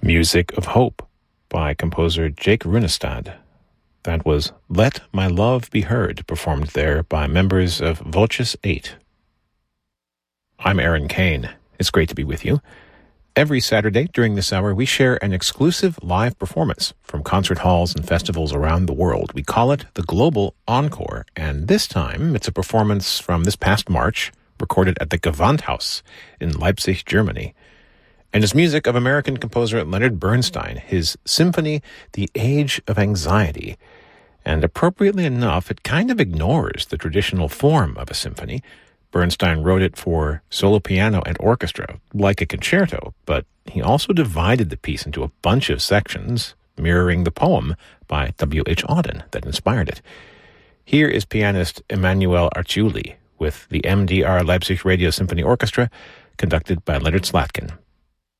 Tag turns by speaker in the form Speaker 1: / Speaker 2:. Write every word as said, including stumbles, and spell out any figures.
Speaker 1: Music of Hope by composer Jake Runestad. That was Let My Love Be Heard, performed there by members of Voces eight. I'm Aaron Kane. It's great to be with you. Every Saturday during this hour, we share an exclusive live performance from concert halls and festivals around the world. We call it the Global Encore, and this time it's a performance from this past March, recorded at the Gewandhaus in Leipzig, Germany. And it's music of American composer Leonard Bernstein, his symphony, The Age of Anxiety. And appropriately enough, it kind of ignores the traditional form of a symphony. Bernstein wrote it for solo piano and orchestra, like a concerto, but he also divided the piece into a bunch of sections, mirroring the poem by W H Auden that inspired it. Here is pianist Emanuel Arciuli with the M D R Leipzig Radio Symphony Orchestra, conducted by Leonard Slatkin.